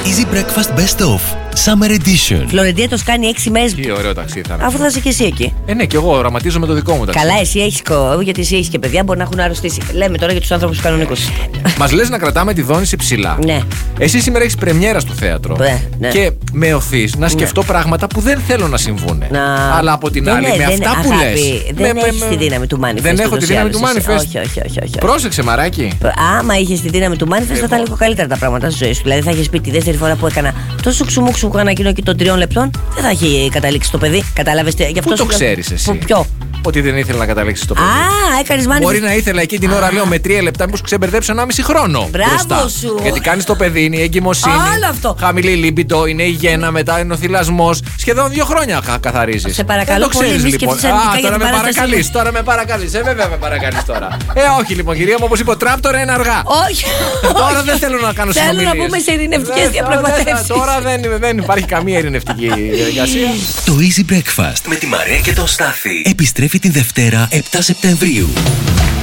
Easy Breakfast Best Of Summer Edition. Φλωρεντία το κάνει 6 μέρες. Τι ωραίο ταξίδι θα είναι. Αφού θα είσαι και εσύ εκεί. Ναι, και εγώ οραματίζω με το δικό μου ταξίδι. Καλά, εσύ έχεις γιατί εσύ έχεις και παιδιά, μπορεί να έχουν αρρωστήσει. Λέμε τώρα για τους άνθρωπους κανονικούς. Μας λες να κρατάμε τη δόνηση ψηλά. Ναι. Εσύ σήμερα έχεις πρεμιέρα στο θέατρο. Ναι. Και με οθείς να σκεφτώ πράγματα που δεν θέλω να συμβούν. Αλλά από την άλλη, με αυτά που λες. Δεν έχεις τη δύναμη του Manifest. Δεν έχω τη δύναμη του Manifest. Όχι. Πρόσεξε, μαράκι. Άμα είχες τη δύναμη του Manifest, θα ήταν λίγο καλύτερα τα πράγματα στη ζωή σου. Δηλαδή θα είχες πει τη δεύτερη φορά που έκανα τόσο ξουμούξου που έκανα εκείνο και των 3 λεπτών, δεν θα έχει καταλήξει το παιδί. Κατάλαβες. Πού το ξέρεις εσύ? Ποιο? Ότι δεν ήθελα να καταλήξει το παιδί. Α, έκανες Manifest. Μπορεί να ήθελα εκείνη την ώρα, λέω, με 3 λεπτά, μήπως ξεμπερδέψω 1,5 χρόνο. Μπράβο σου. Γιατί κάνεις το παιδί, είναι η εγκυμοσύνη. Όλο αυτό. Χαμηλή λίμπητο, είναι η γέννα, μετά είναι ο θυλασμός. Σχεδόν 2 χρόνια καθαρίζεις. Σε παρακαλώ πολύ, μη σκεφτείς αρνητικά για την παράσταση. Τώρα με παρακαλείς. Βέβαια με παρακαλείς τώρα. Όχι λοιπόν, κυρία μου, όπως είπε ο Τράπτορ, είναι αργά. Όχι. Τώρα δεν θέλω να κάνω συνομιλίες. Θέλω να πούμε σε ειρηνευτικές διαπραγματεύσεις. Τώρα δεν υπάρχει καμία ειρηνευτική διαδικασία. Το Easy Breakfast με τη Μαρία και τον Στάθη επιστρέφει τη Δευτέρα 7 Σεπτεμβρίου.